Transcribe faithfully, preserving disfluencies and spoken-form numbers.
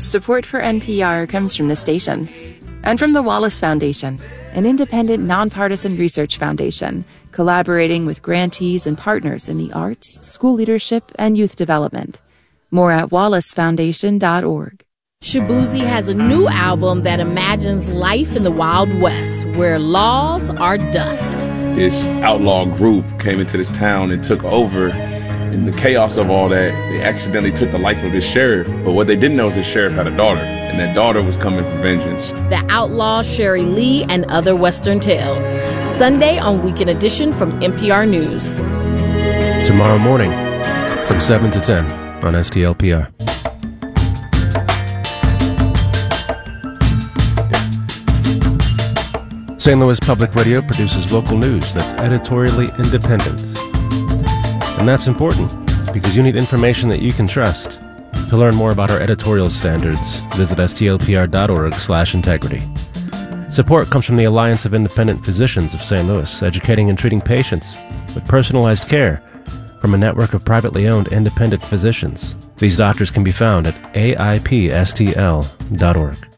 Support for N P R comes from the station and from the Wallace Foundation, an independent, nonpartisan research foundation collaborating with grantees and partners in the arts, school leadership, and youth development. More at wallace foundation dot org. Shaboozey has a new album that imagines life in the Wild West, where laws are dust. This outlaw group came into this town and took over. In the chaos of all that, they accidentally took the life of this sheriff. But what they didn't know is this sheriff had a daughter, and that daughter was coming for vengeance. The Outlaw, Sherry Lee, and Other Western Tales. Sunday on Weekend Edition from N P R News. Tomorrow morning from seven to ten on S T L P R. Saint Louis Public Radio produces local news that's editorially independent. And that's important because you need information that you can trust. To learn more about our editorial standards, visit S T L P R dot org slash integrity. Support comes from the Alliance of Independent Physicians of Saint Louis, educating and treating patients with personalized care from a network of privately owned independent physicians. These doctors can be found at A I P S T L dot org.